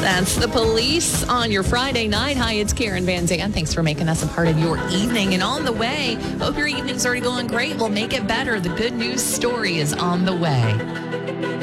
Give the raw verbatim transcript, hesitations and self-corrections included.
That's The Police on your Friday night. Hi, it's Karen Van Zandt. Thanks for making us a part of your evening. And on the way, hope your evening's already going great. We'll make it better. The good news story is on the way.